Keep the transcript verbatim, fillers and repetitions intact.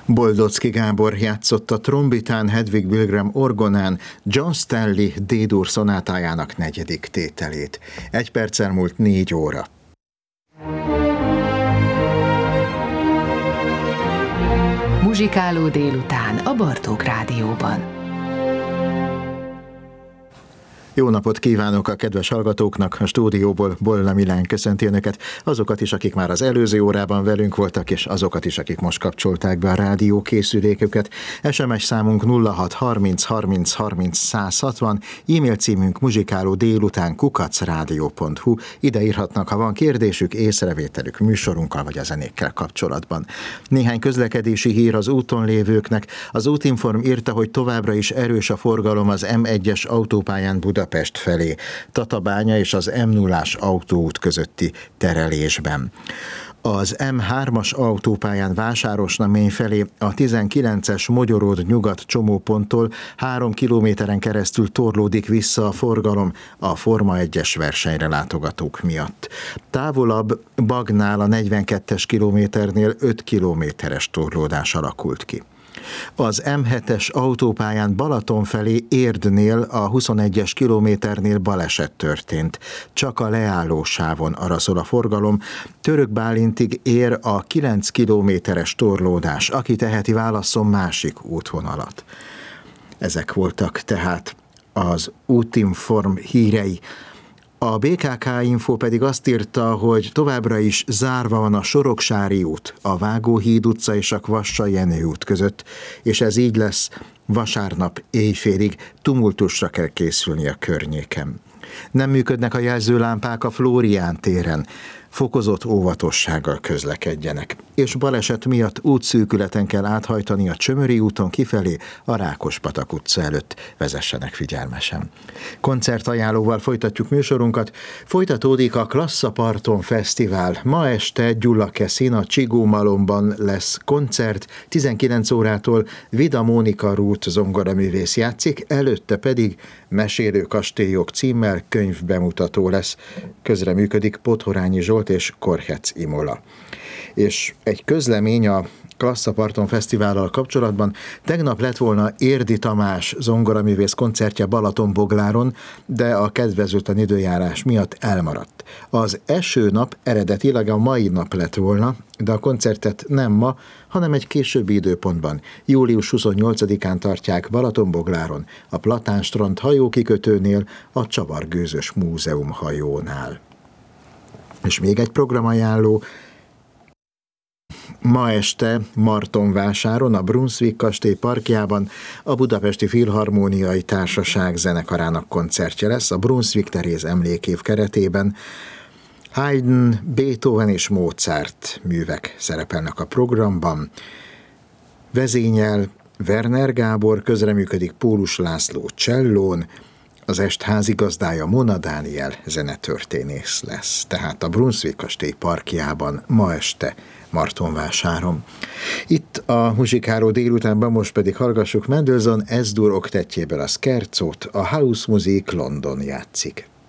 Boldocki Gábor játszotta trombitán, Hedwig Bilgram orgonán John Stanley D-dur szonátájának negyedik tételét. Egy perccel múlt négy óra. Muzsikáló délután a Bartók Rádióban. Jó napot kívánok a kedves hallgatóknak, a stúdióból Bolna Milán köszönti önöket, azokat is, akik már az előző órában velünk voltak, és azokat is, akik most kapcsolták be a rádió készüléküket. es em es számunk nulla hat harminc harminc harminc száz hatvan, e-mail címünk muzsikáló délután kukac rádió pont hu, ide írhatnak, ha van kérdésük, észrevételük műsorunkkal vagy a zenékkel kapcsolatban. Néhány közlekedési hír az úton lévőknek. Az Útinform írta, hogy továbbra is erős a forgalom az em egyes autópályán Budapest Budapest felé, Tatabánya és az em nullás autóút közötti terelésben. Az em hármas autópályán Vásárosnamény felé a tizenkilences Mogyoród nyugat csomóponttól három kilométeren keresztül torlódik vissza a forgalom a Forma egyes versenyre látogatók miatt. Távolabb Bagnál a negyvenkettes kilométernél öt kilométeres torlódás alakult ki. Az em hetes autópályán Balaton felé Érdnél a huszonegyes kilométernél baleset történt. Csak a leálló sávon araszol a forgalom. Török Bálintig ér a kilenc kilométeres torlódás. Aki teheti, válasszon másik útvonalat. Ezek voltak tehát az Útinform hírei. A bé ká ká Info pedig azt írta, hogy továbbra is zárva van a Soroksári út, a Vágóhíd utca és a Kvassai Jenő út között, és ez így lesz vasárnap éjfélig, tumultusra kell készülni a környéken. Nem működnek a jelzőlámpák a Flórián téren, fokozott óvatossággal közlekedjenek, és baleset miatt útszűkületen kell áthajtani a Csömöri úton kifelé, a Rákospatak utca előtt, vezessenek figyelmesen. Koncertajánlóval folytatjuk műsorunkat, folytatódik a Klasszaparton Fesztivál. Ma este Gyula Keszin a Csigó Malomban lesz koncert, tizenkilenc órától Vida Mónika Ruth zongoraművész játszik, előtte pedig Mesélő kastélyok címmel könyvbemutató lesz. Közreműködik Podhorányi Zsolt és Korhec Imola. És egy közlemény a Klasszaparton Fesztivállal kapcsolatban: tegnap lett volna Érdi Tamás zongoraművész koncertje Balatonbogláron, de a kedvezőtlen időjárás miatt elmaradt. Az eső nap eredetileg a mai nap lett volna, de a koncertet nem ma, hanem egy későbbi időpontban, július huszonnyolcadikán tartják Balatonbogláron, a Platánstrand hajókikötőnél, a Csavargőzös Múzeum hajónál. És még egy programajánló: ma este Martonvásáron, a Brunswick kastély parkjában a Budapesti Filharmóniai Társaság zenekarának koncertje lesz a Brunswick Teréz emlékév keretében. Haydn, Beethoven és Mozart művek szerepelnek a programban. Vezényel Werner Gábor, közreműködik Pólus László csellón, az est házigazdája Mona Dániel zenetörténész lesz, tehát a Brunswick kastély parkjában ma este Martonvásáron. Itt a muzsikáló délutánban most pedig hallgassuk Mendelssohn S-dur oktettjéből a Scherzót, a House Music London játszik.